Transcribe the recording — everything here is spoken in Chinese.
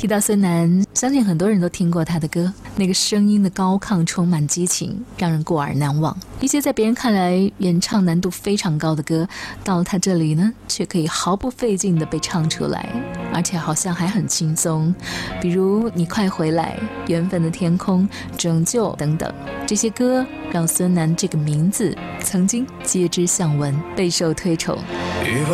提到孙楠，相信很多人都听过他的歌，那个声音的高亢充满激情，让人过耳难忘。一些在别人看来演唱难度非常高的歌，到他这里呢，却可以毫不费劲地被唱出来，而且好像还很轻松。比如你快回来、缘分的天空、拯救等等，这些歌让孙楠这个名字曾经街知巷闻，备受推崇。 欲